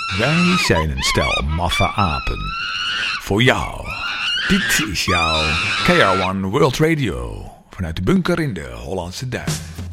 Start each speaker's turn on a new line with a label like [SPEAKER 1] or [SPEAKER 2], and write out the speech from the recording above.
[SPEAKER 1] Wij zijn een stel maffe apen. Voor jou. Dit is jouw KR1 World Radio. Vanuit de bunker in de Hollandse Duin.